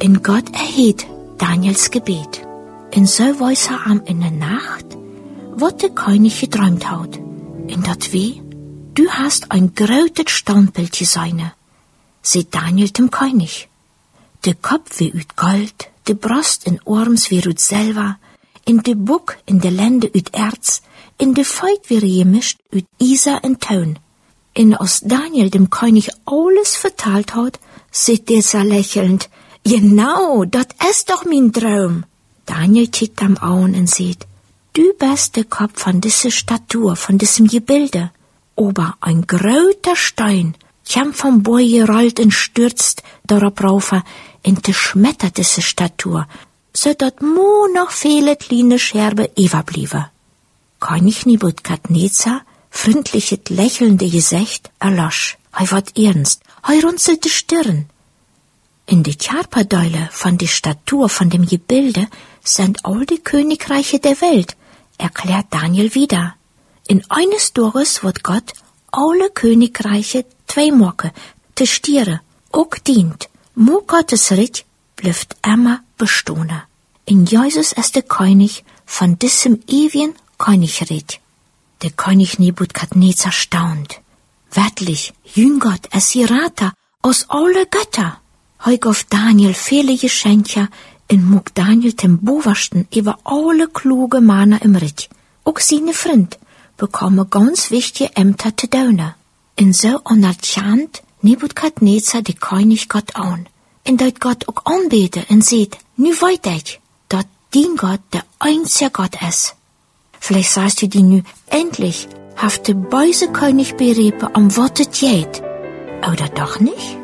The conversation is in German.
in Gott erheet Daniels Gebet. In so weiß am in der Nacht, wat de König geträumt haut. In dat weh, du hast ein grötet Standbild geseine, seht Daniel dem König. De Kopf wie üt Gold, de Brust in Orms wie üt Silber, in de Buck in de Lende üt Erz, in de Feut wie gemischt üt Isa en Ton. In aus Daniel dem König alles vertalt hat, seht dieser lächelnd, genau, dat ist doch mein Traum. Daniel kickt am Augen und sieht, du bist der Kopf von dieser Statue, von diesem Gebilde. Aber ein gröter Stein kam vom Boy gerollt und stürzt darauf rauf und zerschmettert diese Statue, so dat mo noch viele kleine Scherbe überblieben. König Nebukadnezar, freundliches lächelnde Gesicht, erlosch. Er ward ernst, er runzelte Stirn. In de Körperdeile von der Statue, von dem Gebilde, sind all die Königreiche der Welt, erklärt Daniel wieder. In eines Tages wird Gott alle Königreiche zweimaken, te stieren, auch dient. Mo Gottes Reich bleibt immer bestehen. In Jesus ist der König von diesem ewigen Königreich. Der König Nebukadnezar staunt. Wirklich, Jüngott ist ihr Rater aus alle Götter. Heug auf Daniel viele Geschenke und muck Daniel dem Boversten über alle kluge Männer im Reich. Auch seine Freund bekommen ganz wichtige Ämter zu tun. Und so anerkannt Nebukadnezar die König Gott an. Und dort Gott auch anbete und sieht, nu weit ich, dass dein Gott der einzige Gott ist. Vielleicht sagst du dir nu, endlich haft der böse König berepe am Wortet geht. Oder doch nicht?